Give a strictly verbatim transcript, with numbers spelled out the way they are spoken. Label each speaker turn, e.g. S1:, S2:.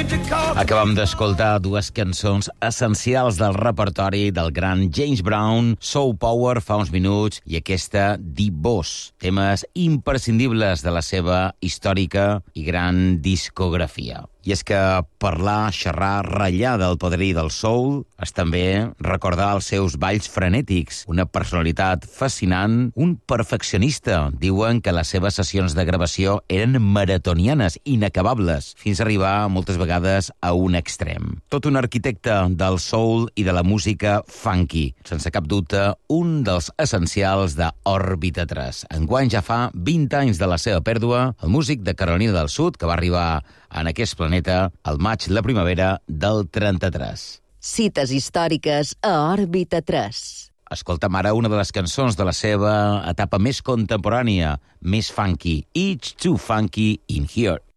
S1: Acabem d'escoltar dues cançons essencials del repertori del gran James Brown, Soul Power fa uns minuts i aquesta Deep Boss, temes imprescindibles de la seva històrica i gran discografia. I és que parlar, xerrar, ratllar del poderí del soul és també recordar els seus balls frenètics, una personalitat fascinant, un perfeccionista. Diuen que les seves sessions de gravació eren maratonianes, inacabables, fins a arribar moltes vegades a un extrem. Tot un arquitecte del soul i de la música funky. Sense cap dubte, un dels essencials d'Òrbita tres. Enguany ja fa vint anys de la seva pèrdua, el músic de Carolina del Sud, que va arribar en aquest planeta al maig la primavera del trenta-tres.
S2: Cites històriques a Òrbita tres.
S1: Escolta'm ara una de les cançons de la seva etapa més contemporània, més funky. It's too funky in here.